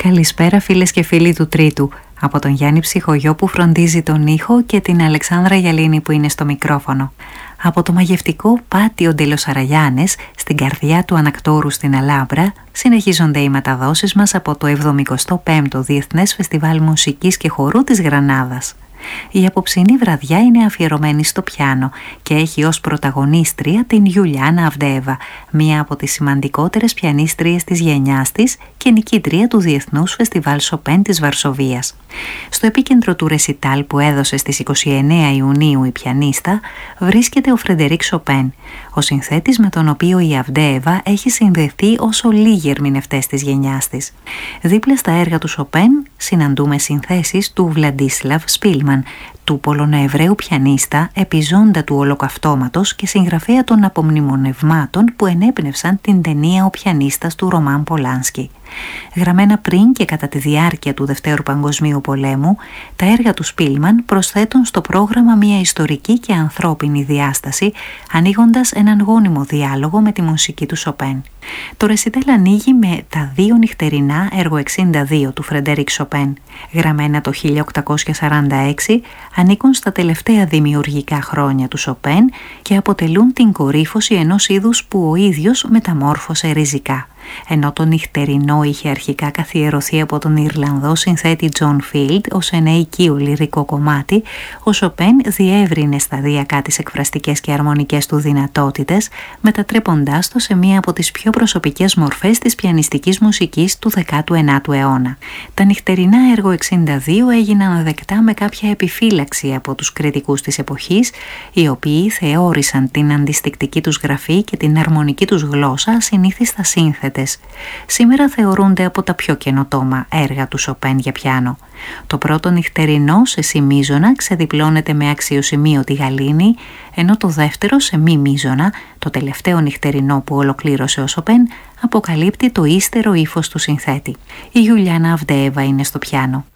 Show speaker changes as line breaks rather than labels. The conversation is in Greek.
Καλησπέρα φίλες και φίλοι του Τρίτου, από τον Γιάννη Ψυχογειό που φροντίζει τον ήχο και την Αλεξάνδρα Γιαλίνη που είναι στο μικρόφωνο. Από το μαγευτικό Πάτιο ντε λος Αραγιάνες, στην καρδιά του Ανακτόρου στην Αλάμπρα, συνεχίζονται οι μεταδόσεις μας από το 75ο Διεθνές Φεστιβάλ Μουσικής και Χορού της Γρανάδας. Η απόψινή βραδιά είναι αφιερωμένη στο πιάνο και έχει ως πρωταγωνίστρια την Γιουλιάνα Αβντέεβα, μία από τις σημαντικότερες πιανίστριες της γενιάς της και νικήτρια του Διεθνούς Φεστιβάλ Σοπέν της Βαρσοβίας. Στο επίκεντρο του ρεσιτάλ που έδωσε στις 29 Ιουνίου η πιανίστα βρίσκεται ο Φρεντερίκ Σοπέν, ο συνθέτης με τον οποίο η Αβντέεβα έχει συνδεθεί όσο λίγοι ερμηνευτές της γενιάς της. Δίπλα στα έργα του Σοπέν συναντούμε συνθέσεις του Βλαντίσλαβ Σπίλμαν, του Πολωνοεβραίου πιανίστα, επιζώντα του Ολοκαυτώματος και συγγραφέα των απομνημονευμάτων που ενέπνευσαν την ταινία «Ο πιανίστας» του Ρωμάν Πολάνσκι. Γραμμένα πριν και κατά τη διάρκεια του Δευτέρου Παγκοσμίου Πολέμου, τα έργα του Σπίλμαν προσθέτουν στο πρόγραμμα μια ιστορική και ανθρώπινη διάσταση, ανοίγοντας έναν γόνιμο διάλογο με τη μουσική του Σοπέν. Το ρεσιτάλ ανοίγει με τα δύο νυχτερινά έργο 62 του Φρεντερίκ Σοπέν. Γραμμένα το 1846, ανήκουν στα τελευταία δημιουργικά χρόνια του Σοπέν και αποτελούν την κορύφωση ενός είδους που ο ίδιος μεταμόρφωσε ριζικά. Ενώ το νυχτερινό είχε αρχικά καθιερωθεί από τον Ιρλανδό συνθέτη Τζον Φίλντ ως ένα οικείο λυρικό κομμάτι, ο Σοπέν διεύρυνε σταδιακά τις εκφραστικές και αρμονικές του δυνατότητες, μετατρέποντάς το σε μία από τις πιο προσωπικές μορφές της πιανιστικής μουσικής του 19ου αιώνα. Τα νυχτερινά έργο 62 έγιναν δεκτά με κάποια επιφύλαξη από τους κριτικούς της εποχής, οι οποίοι θεώρησαν την αντιστικτική τους γραφή και την αρμονική τους γλώσσα ασυνήθιστα σύνθετα. Σήμερα θεωρούνται από τα πιο καινοτόμα έργα του Σοπέν για πιάνο. Το πρώτο νυχτερινό σε σι μείζωνα ξεδιπλώνεται με αξιοσημείωτη γαλήνη, ενώ το δεύτερο σε μη μείζωνα, το τελευταίο νυχτερινό που ολοκλήρωσε ο Σοπέν, αποκαλύπτει το ύστερο ύφος του συνθέτη. Η Γιουλιάνα Αβντέεβα είναι στο πιάνο.